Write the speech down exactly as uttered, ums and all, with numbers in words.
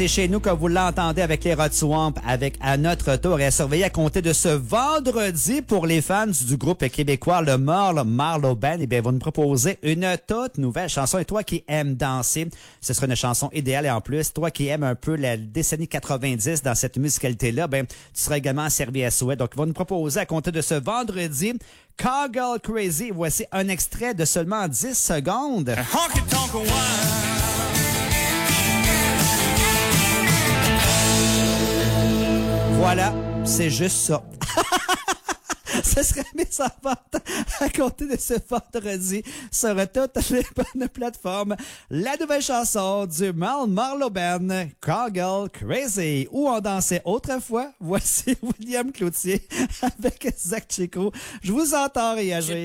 c'est chez nous que vous l'entendez avec les Rod Swamp, avec À notre tour et à surveiller à compter de ce vendredi pour les fans du groupe québécois le Marl Marlowe Band. Eh bien, ils vont nous proposer une toute nouvelle chanson. Et toi qui aimes danser, ce sera une chanson idéale. Et en plus, toi qui aimes un peu la décennie quatre-vingt-dix dans cette musicalité-là, ben, tu seras également servi à souhait. Donc, ils vont nous proposer à compter de ce vendredi Cowgirl Crazy. Voici un extrait de seulement dix secondes. Voilà, c'est juste ça. Ce serait mis en vente à compter de ce vendredi sur toutes les bonnes plateformes. La nouvelle chanson du Marl Marlowe Band, Cowgirl Crazy, où on dansait autrefois. Voici William Cloutier avec Zach Chico. Je vous entends réagir.